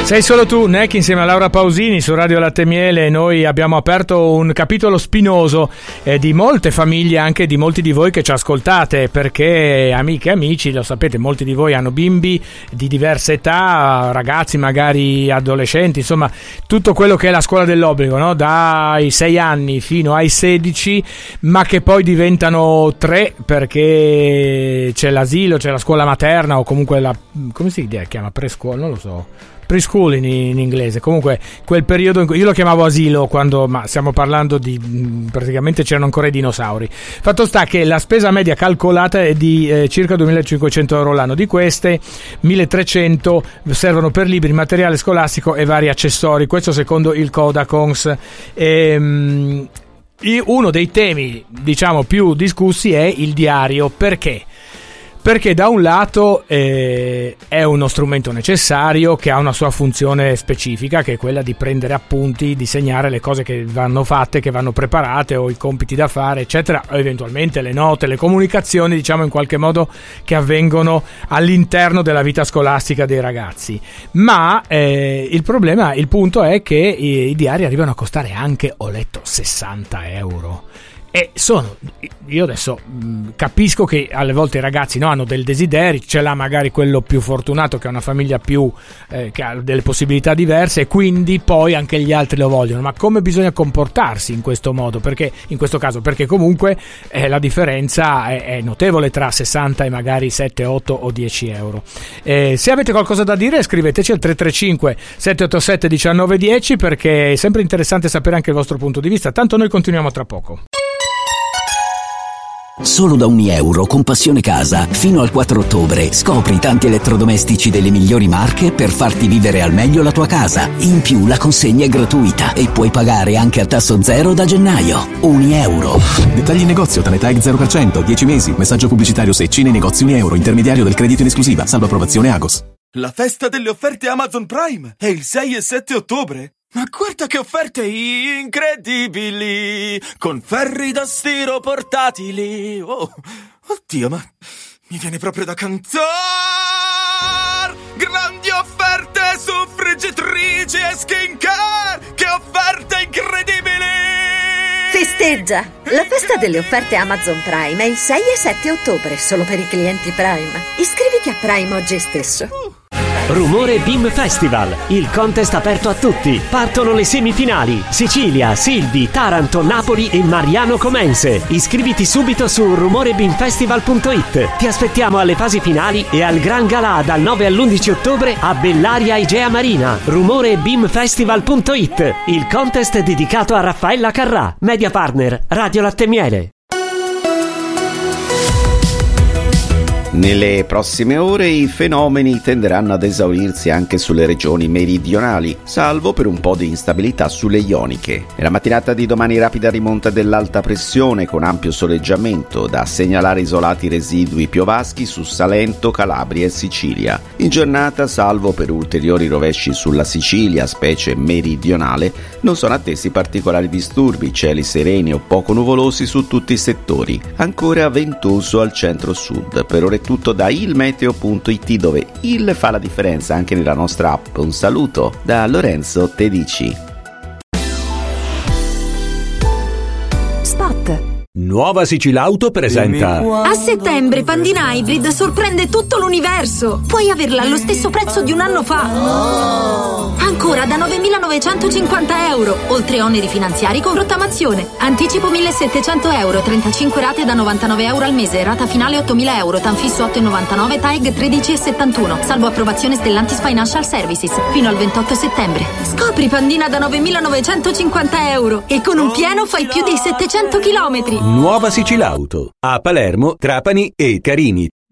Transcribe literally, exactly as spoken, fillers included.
Sei solo tu, Neck, insieme a Laura Pausini su Radio Latte Miele. Noi abbiamo aperto un capitolo spinoso eh, di molte famiglie, anche di molti di voi che ci ascoltate, perché amiche e amici, lo sapete, molti di voi hanno bimbi di diverse età, ragazzi magari adolescenti, insomma tutto quello che è la scuola dell'obbligo, no? Dai sei anni fino ai sedici, ma che poi diventano tre perché c'è l'asilo, c'è la scuola materna o comunque la, come si chiama, preschool, non lo so, preschool in, in inglese, comunque quel periodo in cui io lo chiamavo asilo quando, ma stiamo parlando di, praticamente c'erano ancora i dinosauri. Fatto sta che la spesa media calcolata è di eh, circa duemilacinquecento euro l'anno, di queste milletrecento servono per libri, materiale scolastico e vari accessori, questo secondo il Codacons. Ehm, uno dei temi diciamo più discussi è il diario. Perché? Perché da un lato eh, è uno strumento necessario che ha una sua funzione specifica, che è quella di prendere appunti, di segnare le cose che vanno fatte, che vanno preparate, o i compiti da fare, eccetera, o eventualmente le note, le comunicazioni, diciamo in qualche modo, che avvengono all'interno della vita scolastica dei ragazzi. Ma eh, il problema, il punto è che i, i diari arrivano a costare anche, ho letto, sessanta euro. E sono, io adesso mh, capisco che alle volte i ragazzi, no, hanno del desideri, ce l'ha magari quello più fortunato che ha una famiglia più eh, che ha delle possibilità diverse, e quindi poi anche gli altri lo vogliono. Ma come bisogna comportarsi in questo modo? Perché in questo caso, perché comunque eh, la differenza è, è notevole tra sessanta e magari sette, otto o dieci euro. Eh, se avete qualcosa da dire scriveteci al tre tre cinque sette otto sette uno nove uno zero, perché è sempre interessante sapere anche il vostro punto di vista. Tanto noi continuiamo tra poco. Solo da ogni euro con Passione Casa fino al quattro ottobre scopri tanti elettrodomestici delle migliori marche per farti vivere al meglio la tua casa. In più la consegna è gratuita e puoi pagare anche a tasso zero da gennaio. Ogni euro. Dettagli in negozio, Tanetag zero per cento, dieci mesi. Messaggio pubblicitario Secci nei negozi Uni Euro, intermediario del credito in esclusiva, salvo approvazione Agos. La festa delle offerte Amazon Prime è il sei e sette ottobre. Ma guarda che offerte incredibili! Con ferri da stiro portatili! Oh, oddio, ma mi viene proprio da cantare! Grandi offerte su friggitrici e skincare! Che offerte incredibili! Festeggia! La festa delle offerte Amazon Prime è il sei e sette ottobre, solo per i clienti Prime. Iscriviti a Prime oggi stesso. Uh. Rumore Beam Festival, il contest aperto a tutti. Partono le semifinali: Sicilia, Silvi, Taranto, Napoli e Mariano Comense. Iscriviti subito su rumore beam festival punto it. Ti aspettiamo alle fasi finali e al Gran Galà dal nove all'undici ottobre a Bellaria Igea Marina. rumore beam festival punto it, il contest dedicato a Raffaella Carrà, media partner Radio Latte Miele. Nelle prossime ore i fenomeni tenderanno ad esaurirsi anche sulle regioni meridionali, salvo per un po' di instabilità sulle ioniche. Nella mattinata di domani rapida rimonta dell'alta pressione con ampio soleggiamento, da segnalare isolati residui piovaschi su Salento, Calabria e Sicilia. In giornata, salvo per ulteriori rovesci sulla Sicilia, specie meridionale, non sono attesi particolari disturbi, cieli sereni o poco nuvolosi su tutti i settori. Ancora ventoso al centro-sud. Per ore tutto da ilmeteo punto it, dove il fa la differenza anche nella nostra app. Un saluto da Lorenzo Tedici. Spot. Nuova Sicilauto presenta. A settembre Pandina Hybrid sorprende tutto l'universo. Puoi averla allo stesso prezzo di un anno fa. Ancora da novemilanovecentocinquanta euro, oltre oneri finanziari con rottamazione. Anticipo millesettecento euro, trentacinque rate da novantanove euro al mese, rata finale ottomila euro, tanfisso otto virgola novantanove, T A E G tredici virgola settantuno, salvo approvazione Stellantis Financial Services, fino al ventotto settembre. Scopri Pandina da novemilanovecentocinquanta euro e con un pieno fai più di settecento chilometri. Nuova Sicilauto a Palermo, Trapani e Carini.